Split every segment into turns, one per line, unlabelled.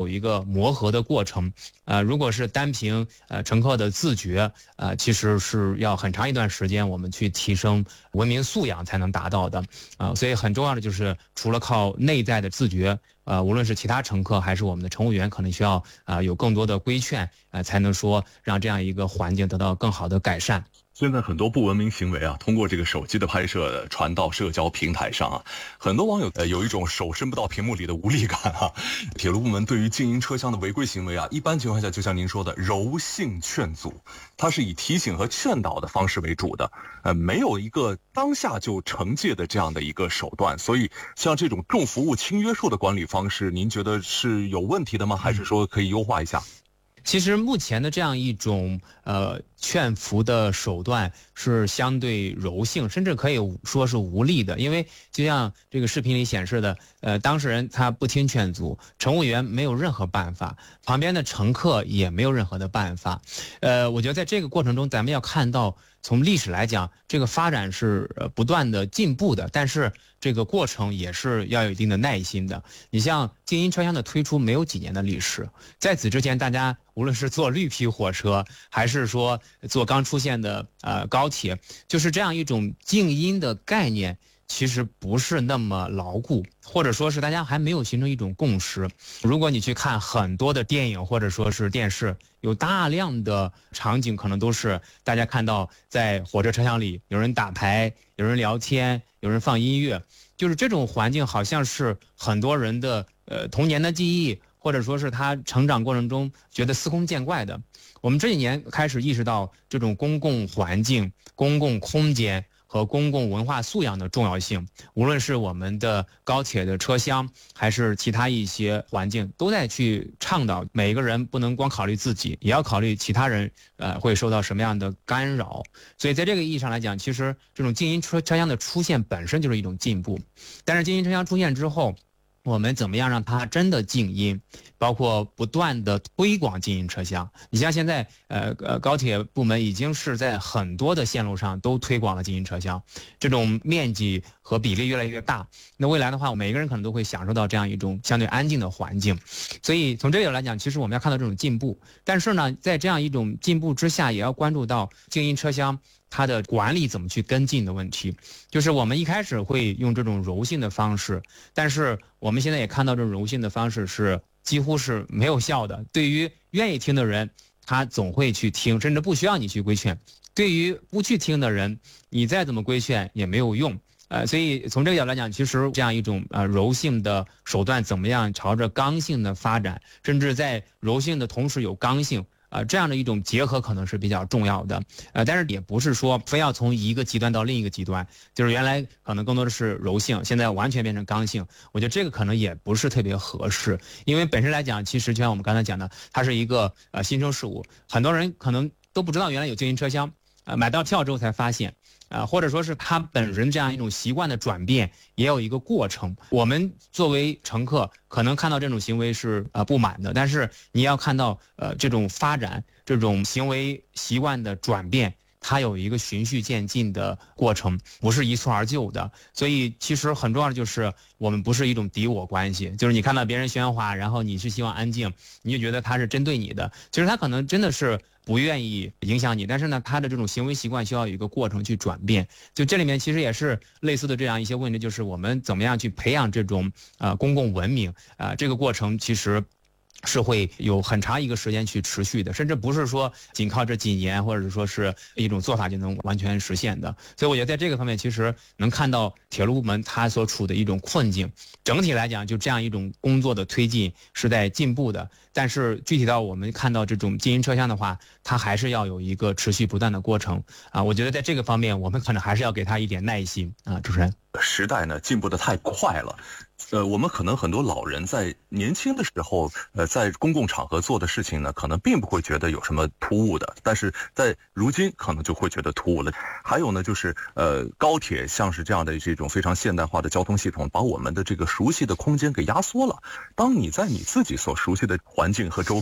有一个磨合的过程。如果是单凭乘客的自觉，其实是要很长一段时间我们去提升文明素养才能达到的。所以很重要的就是除了靠内在的自觉，无论是其他乘客还是我们的乘务员，可能需要有更多的规劝，才能说让这样一个环境得到更好的改善。
现在很多不文明行为通过这个手机的拍摄传到社交平台上很多网友有一种手伸不到屏幕里的无力感铁路部门对于静音车厢的违规行为一般情况下就像您说的柔性劝阻，它是以提醒和劝导的方式为主的，没有一个当下就惩戒的这样的一个手段。所以像这种重服务轻约束的管理方式，您觉得是有问题的吗？还是说可以优化一下？
其实目前的这样一种劝服的手段是相对柔性，甚至可以说是无力的。因为就像这个视频里显示的，当事人他不听劝阻，乘务员没有任何办法，旁边的乘客也没有任何的办法。我觉得在这个过程中，咱们要看到从历史来讲，这个发展是不断的进步的，但是这个过程也是要有一定的耐心的。你像静音车厢的推出没有几年的历史，在此之前大家无论是坐绿皮火车还是说坐刚出现的高铁，就是这样一种静音的概念其实不是那么牢固，或者说是大家还没有形成一种共识。如果你去看很多的电影或者说是电视，有大量的场景可能都是大家看到在火车车厢里有人打牌，有人聊天，有人放音乐，就是这种环境好像是很多人的童年的记忆，或者说是他成长过程中觉得司空见惯的。我们这几年开始意识到这种公共环境、公共空间和公共文化素养的重要性，无论是我们的高铁的车厢，还是其他一些环境，都在去倡导每一个人不能光考虑自己，也要考虑其他人会受到什么样的干扰。所以在这个意义上来讲，其实这种静音车厢的出现本身就是一种进步。但是静音车厢出现之后，我们怎么样让它真的静音，包括不断的推广静音车厢。你像现在高铁部门已经是在很多的线路上都推广了静音车厢，这种面积和比例越来越大。那未来的话，每个人可能都会享受到这样一种相对安静的环境。所以从这里来讲，其实我们要看到这种进步，但是呢，在这样一种进步之下，也要关注到静音车厢它的管理怎么去跟进的问题。就是我们一开始会用这种柔性的方式，但是我们现在也看到这种柔性的方式是几乎是没有效的。对于愿意听的人，他总会去听，甚至不需要你去规劝；对于不去听的人，你再怎么规劝也没有用。所以从这个角度来讲，其实这样一种柔性的手段怎么样朝着刚性的发展，甚至在柔性的同时有刚性，这样的一种结合可能是比较重要的。但是也不是说非要从一个极端到另一个极端，就是原来可能更多的是柔性，现在完全变成刚性。我觉得这个可能也不是特别合适，因为本身来讲，其实就像我们刚才讲的，它是一个新生事物，很多人可能都不知道原来有静音车厢，买到票之后才发现。或者说是他本人这样一种习惯的转变也有一个过程。我们作为乘客可能看到这种行为是不满的，但是你要看到这种发展，这种行为习惯的转变，它有一个循序渐进的过程，不是一蹴而就的。所以其实很重要的就是我们不是一种敌我关系，就是你看到别人喧哗，然后你是希望安静，你就觉得他是针对你的，其实他可能真的是不愿意影响你，但是呢，他的这种行为习惯需要有一个过程去转变。就这里面其实也是类似的这样一些问题，就是我们怎么样去培养这种公共文明这个过程其实是会有很长一个时间去持续的，甚至不是说仅靠这几年或者说是一种做法就能完全实现的。所以我觉得在这个方面其实能看到铁路部门它所处的一种困境。整体来讲，就这样一种工作的推进是在进步的，但是具体到我们看到这种静音车厢的话，它还是要有一个持续不断的过程我觉得在这个方面我们可能还是要给他一点耐心主持人。
时代呢进步的太快了，我们可能很多老人在年轻的时候，在公共场合做的事情呢，可能并不会觉得有什么突兀的，但是在如今可能就会觉得突兀了。还有呢，就是高铁像是这样的这种非常现代化的交通系统，把我们的这个熟悉的空间给压缩了。当你在你自己所熟悉的环境和周边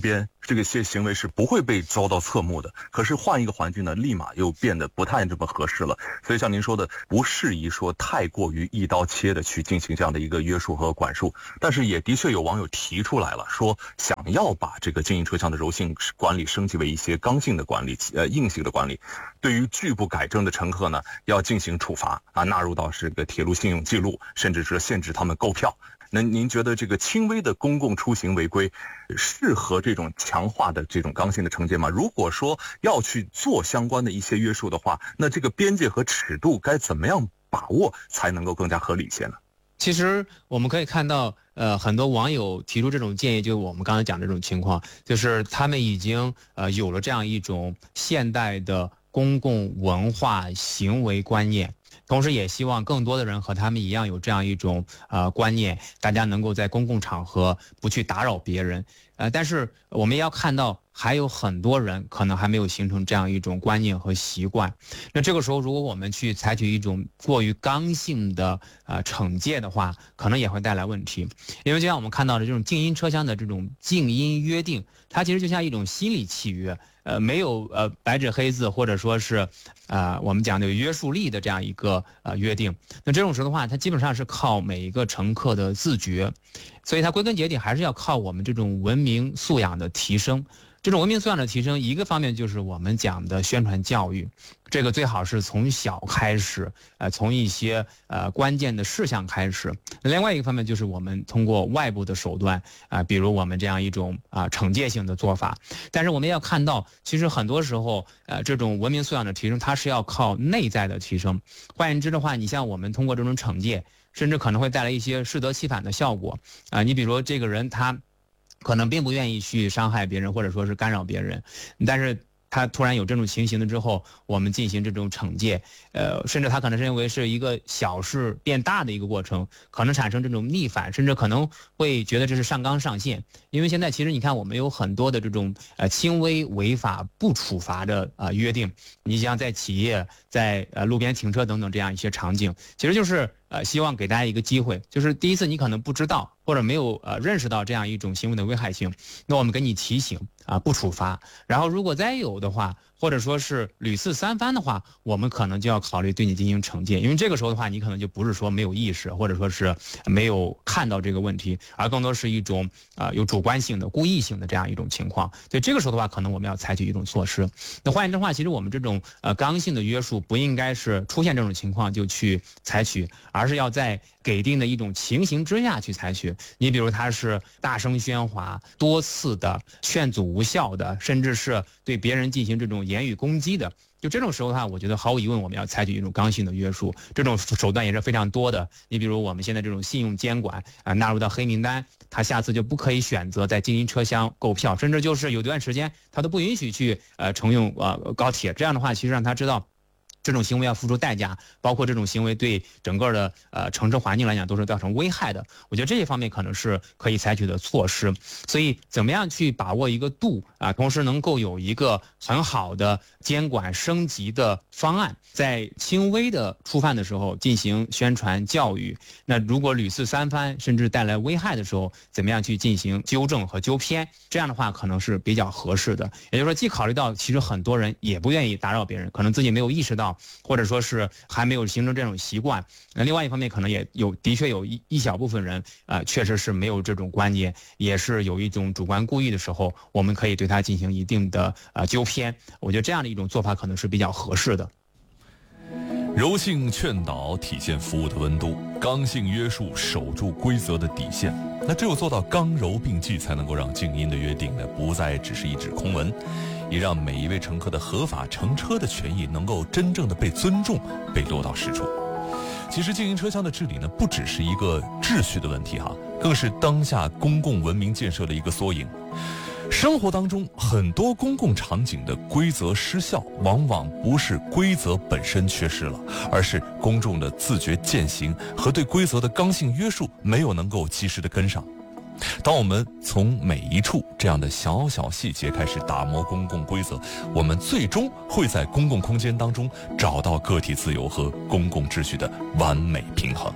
这些行为是不会被遭到侧目的。可是换一个环境呢，立马又变得不太这么合适了。所以像您说的，不适宜说太过于一刀切的去进行这样的一个约束和管束。但是也的确有网友提出来了，说想要把这个经营车厢的柔性管理升级为一些刚性的管理，硬性的管理。对于拒不改正的乘客呢，要进行处罚啊，纳入到这个铁路信用记录，甚至是限制他们购票。那您觉得这个轻微的公共出行违规适合这种强化的这种刚性的惩戒吗？如果说要去做相关的一些约束的话，那这个边界和尺度该怎么样把握才能够更加合理一些呢？
其实我们可以看到，很多网友提出这种建议，就是我们刚才讲的这种情况，就是他们已经有了这样一种现代的公共文化行为观念。同时也希望更多的人和他们一样有这样一种观念，大家能够在公共场合不去打扰别人。但是我们也要看到，还有很多人可能还没有形成这样一种观念和习惯。那这个时候，如果我们去采取一种过于刚性的惩戒的话，可能也会带来问题。因为就像我们看到的这种静音车厢的这种静音约定，它其实就像一种心理契约。没有白纸黑字或者说是我们讲的有约束力的这样一个约定。那这种时候的话，它基本上是靠每一个乘客的自觉，所以它归根结底还是要靠我们这种文明素养的提升。这种文明素养的提升，一个方面就是我们讲的宣传教育，这个最好是从小开始，从一些关键的事项开始。另外一个方面就是我们通过外部的手段比如我们这样一种惩戒性的做法。但是我们要看到，其实很多时候这种文明素养的提升，它是要靠内在的提升。换言之的话，你像我们通过这种惩戒，甚至可能会带来一些适得其反的效果你比如说这个人他可能并不愿意去伤害别人，或者说是干扰别人，但是他突然有这种情形了之后，我们进行这种惩戒，甚至他可能认为是一个小事变大的一个过程，可能产生这种逆反，甚至可能会觉得这是上纲上线。因为现在其实你看，我们有很多的这种轻微违法不处罚的约定，你像在企业、在路边停车等等这样一些场景，其实就是希望给大家一个机会，就是第一次你可能不知道或者没有认识到这样一种行为的危害性，那我们给你提醒不处罚，然后如果再有的话，或者说是屡次三番的话，我们可能就要考虑对你进行惩戒。因为这个时候的话，你可能就不是说没有意识，或者说是没有看到这个问题，而更多是一种有主观性的、故意性的这样一种情况。所以这个时候的话，可能我们要采取一种措施。那换言之的话，其实我们这种刚性的约束不应该是出现这种情况就去采取，而是要在给定的一种情形之下去采取。你比如他是大声喧哗、多次的劝阻无效的，甚至是对别人进行这种言语攻击的，就这种时候的话，我觉得毫无疑问我们要采取一种刚性的约束。这种手段也是非常多的。你比如我们现在这种信用监管纳入到黑名单，他下次就不可以选择在静音车厢购票，甚至就是有段时间他都不允许去乘用高铁。这样的话，其实让他知道这种行为要付出代价，包括这种行为对整个的城市环境来讲都是造成危害的。我觉得这些方面可能是可以采取的措施。所以怎么样去把握一个度同时能够有一个很好的监管升级的方案，在轻微的触犯的时候进行宣传教育，那如果屡次三番甚至带来危害的时候，怎么样去进行纠正和纠偏，这样的话可能是比较合适的。也就是说，既考虑到其实很多人也不愿意打扰别人，可能自己没有意识到，或者说是还没有形成这种习惯。另外一方面，可能也的确有一小部分人确实是没有这种观念，也是有一种主观故意的时候，我们可以对他进行一定的纠偏。我觉得这样的一种做法可能是比较合适的。
柔性劝导体现服务的温度，刚性约束守住规则的底线。那只有做到刚柔并济，才能够让静音的约定呢不再只是一纸空文，也让每一位乘客的合法乘车的权益能够真正的被尊重，被落到实处。其实静音车厢的治理呢，不只是一个秩序的问题更是当下公共文明建设的一个缩影。生活当中很多公共场景的规则失效，往往不是规则本身缺失了，而是公众的自觉践行和对规则的刚性约束没有能够及时的跟上。当我们从每一处这样的小小细节开始打磨公共规则，我们最终会在公共空间当中找到个体自由和公共秩序的完美平衡。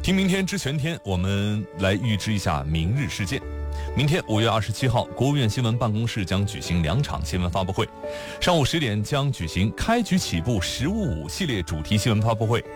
听明天知全天，我们来预知一下明日事件。明天5月27号，国务院新闻办公室将举行2场新闻发布会。上午10点将举行开局起步“十五五”系列主题新闻发布会，